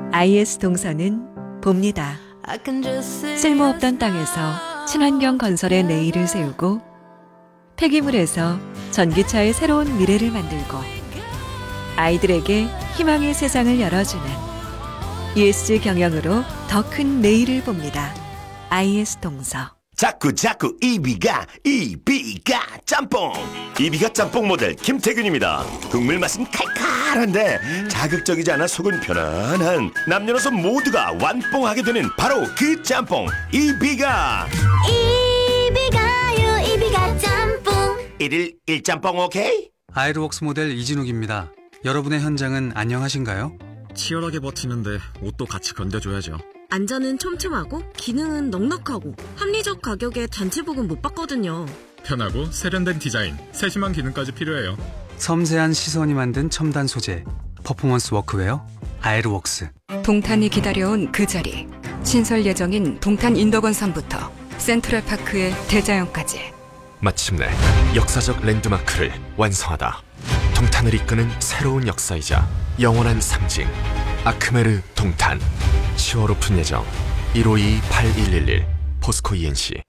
IS 동서는 봅니다. 쓸모없던 땅에서 친환경 건설의 내일을 세우고 폐기물에서 전기차의 새로운 미래를 만들고 아이들에게 희망의 세상을 열어주는 ESG 경영으로 더 큰 내일을 봅니다. IS 동서. 자꾸 이비가 짬뽕. 이비가 짬뽕 모델 김태균입니다. 국물 맛은 칼칼한데 자극적이지 않아 속은 편안한 남녀노소 모두가 완뽕하게 되는 바로 그 짬뽕 이비가 짬뽕. 1일 1짬뽕 오케이? 아이르웍스 모델 이진욱입니다. 여러분의 현장은 안녕하신가요? 치열하게 버티는데 옷도 같이 견뎌줘야죠. 안전은 촘촘하고 기능은 넉넉하고 합리적 가격에 단체복은 못 받거든요. 편하고 세련된 디자인, 세심한 기능까지 필요해요. 섬세한 시선이 만든 첨단 소재, 퍼포먼스 워크웨어 아이르웍스. 동탄이 기다려온 그 자리. 신설 예정인 동탄 인덕원산부터 센트럴파크의 대자연까지. 마침내 역사적 랜드마크를 완성하다. 동탄을 이끄는 새로운 역사이자 영원한 상징. 아크메르 동탄. 10월 오픈 예정. 1522-8111 포스코 ENC.